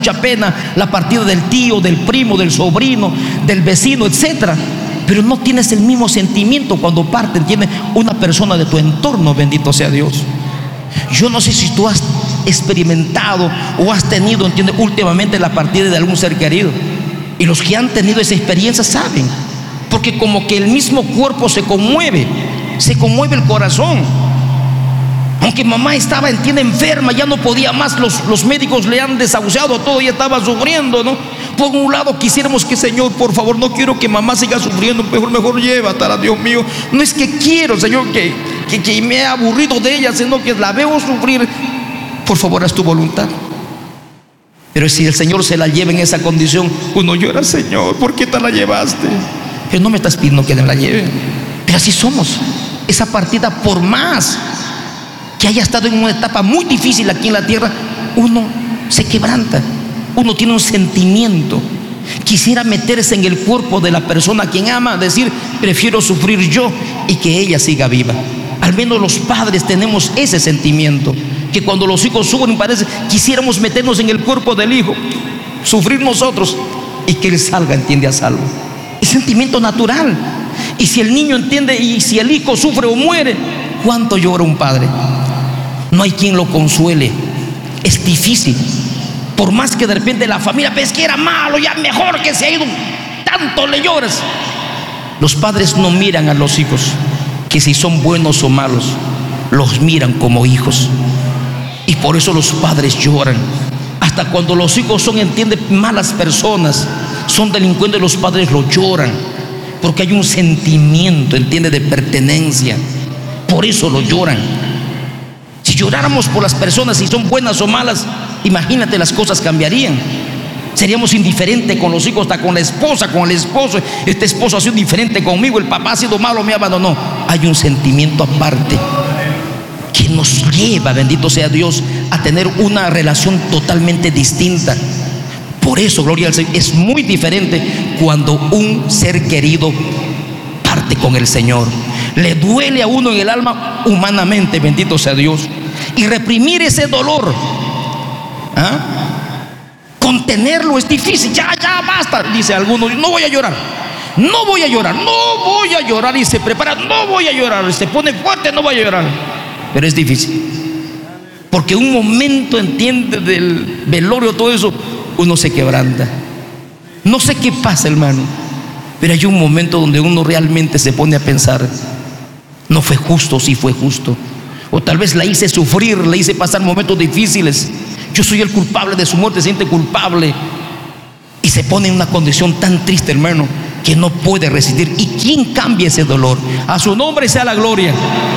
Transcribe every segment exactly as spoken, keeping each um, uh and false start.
mucha pena la partida del tío, del primo, del sobrino, del vecino, etcétera. Pero no tienes el mismo sentimiento cuando parte, ¿entiendes? Una persona de tu entorno, bendito sea Dios. Yo no sé si tú has experimentado o has tenido, ¿entiendes?, últimamente la partida de algún ser querido. Y los que han tenido esa experiencia saben, porque como que el mismo cuerpo se conmueve, se conmueve el corazón. Aunque mamá estaba, entiende, enferma, ya no podía más, los, los médicos le han desahuciado todo, ella estaba sufriendo, ¿no? Por un lado quisiéramos que, Señor, por favor, no quiero que mamá siga sufriendo, mejor, mejor llévatela, Dios mío. No es que quiero, Señor, que, que, que me he aburrido de ella, sino que la veo sufrir. Por favor, haz tu voluntad. Pero si el Señor se la lleva en esa condición, uno llora, Señor, ¿por qué te la llevaste? Pero no me estás pidiendo que me la lleve. Pero así somos. Esa partida, por más que haya estado en una etapa muy difícil aquí en la tierra, uno se quebranta, uno tiene un sentimiento. Quisiera meterse en el cuerpo de la persona a quien ama, decir, prefiero sufrir yo y que ella siga viva. Al menos los padres tenemos ese sentimiento, que cuando los hijos sufren, parece, quisiéramos meternos en el cuerpo del hijo, sufrir nosotros y que él salga, entiende, a salvo. Es sentimiento natural. Y si el niño entiende, y si el hijo sufre o muere, ¿cuánto llora un padre? No hay quien lo consuele. Es difícil. Por más que de repente la familia ves que era malo, ya mejor que se ha ido, tanto le lloras. Los padres no miran a los hijos, que si son buenos o malos, los miran como hijos. Y por eso los padres lloran. Hasta cuando los hijos son, entiende, malas personas, son delincuentes, los padres lo lloran, porque hay un sentimiento, entiende, de pertenencia. Por eso lo lloran. Si lloráramos por las personas, si son buenas o malas, imagínate, las cosas cambiarían. Seríamos indiferentes con los hijos, hasta con la esposa, con el esposo. Este esposo ha sido indiferente conmigo, el papá ha sido malo, me abandonó. Hay un sentimiento aparte que nos lleva, bendito sea Dios, a tener una relación totalmente distinta. Por eso, gloria al Señor, es muy diferente cuando un ser querido parte con el Señor. Le duele a uno en el alma humanamente, bendito sea Dios. Y reprimir ese dolor, ¿ah?, contenerlo es difícil. Ya, ya, basta, dice alguno, no voy a llorar, no voy a llorar, no voy a llorar. Y se prepara, no voy a llorar, se pone fuerte, no voy a llorar. Pero es difícil, porque un momento, entiende, del velorio, todo eso, uno se quebranta. No sé qué pasa, hermano, pero hay un momento donde uno realmente se pone a pensar, no fue justo, sí fue justo, o tal vez la hice sufrir, la hice pasar momentos difíciles, yo soy el culpable de su muerte, se siente culpable y se pone en una condición tan triste, hermano, que no puede resistir. ¿Y quién cambia ese dolor? A su nombre sea la gloria.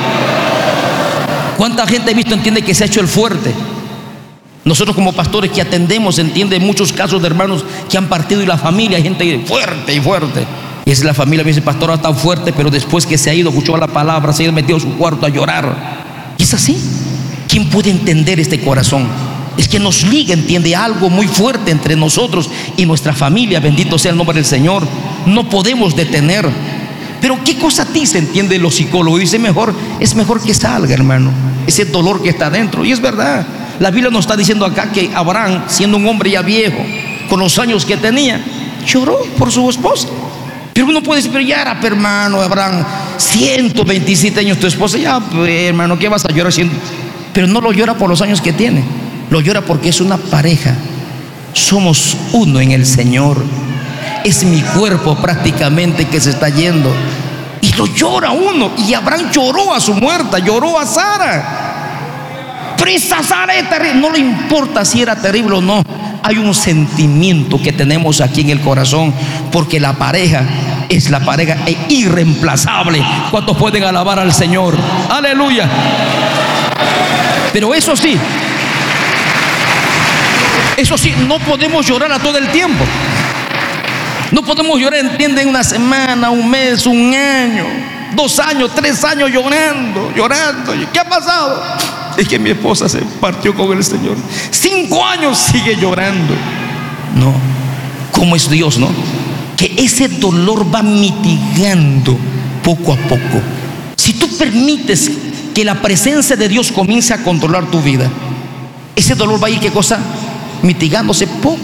¿Cuánta gente he visto, entiende, que se ha hecho el fuerte? Nosotros como pastores que atendemos, entiende, muchos casos de hermanos que han partido y la familia, hay gente fuerte y fuerte. Y es la familia, me dice, pastor, ha estado fuerte, pero después que se ha ido, escuchó la palabra, se ha metido a su cuarto a llorar. Y es así. ¿Quién puede entender este corazón? Es que nos liga, entiende, algo muy fuerte entre nosotros y nuestra familia, bendito sea el nombre del Señor. No podemos detener. Pero ¿qué cosa dice, entiende, los psicólogos? Dice, mejor, es mejor que salga, hermano, ese dolor que está dentro. Y es verdad. La Biblia nos está diciendo acá que Abraham, siendo un hombre ya viejo, con los años que tenía, lloró por su esposa. Pero uno puede decir, pero ya era, hermano, Abraham, ciento veintisiete años tu esposa, ya, hermano, ¿qué vas a llorar? Pero no lo llora por los años que tiene, lo llora porque es una pareja. Somos uno en el Señor. Es mi cuerpo prácticamente que se está yendo. Y lo llora uno. Y Abraham lloró a su muerta, lloró a Sara. Pero esa Sara es terrible. No le importa si era terrible o no. Hay un sentimiento que tenemos aquí en el corazón, porque la pareja es la pareja irreemplazable. ¿Cuántos pueden alabar al Señor? Aleluya. Pero eso sí, eso sí, no podemos llorar a todo el tiempo. No podemos llorar, entienden, una semana, un mes, un año, dos años, tres años llorando, llorando. ¿Qué ha pasado? Es que mi esposa se partió con el Señor. Cinco años sigue llorando. No, ¿cómo es Dios, no? Que ese dolor va mitigando poco a poco. Si tú permites que la presencia de Dios comience a controlar tu vida, ese dolor va a ir, ¿qué cosa? mitigándose poco